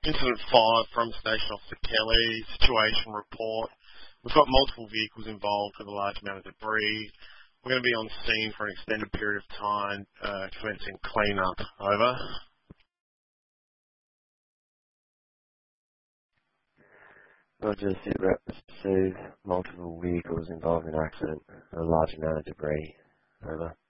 Incident 5 from Station Officer Kelly, situation report. We've got multiple vehicles involved with a large amount of debris. We're going to be on scene for an extended period of time, commencing clean-up. Over. Roger, SITREP received multiple vehicles involved in accident, a large amount of debris. Over.